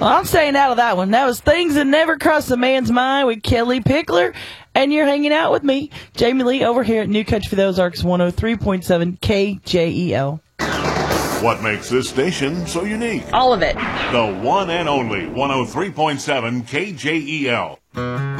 Well, I'm staying out of that one. That was Things That Never Crossed a Man's Mind with Kelly Pickler. And you're hanging out with me, Jamie Lee, over here at New Country for the Ozarks 103.7 KJEL. What makes this station so unique? All of it. The one and only 103.7 KJEL.